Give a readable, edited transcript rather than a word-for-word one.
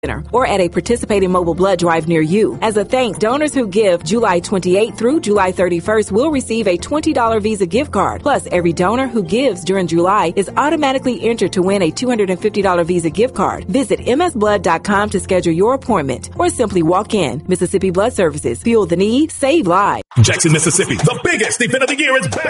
Center or at a participating mobile blood drive near you. As a thanks, donors who give July 28th through July 31st will receive a $20 Visa gift card. Plus, every donor who gives during July is automatically entered to win a $250 Visa gift card. Visit msblood.com to schedule your appointment or simply walk in. Mississippi Blood Services. Fuel the need, save lives. Jackson, Mississippi. The biggest event of the year is back.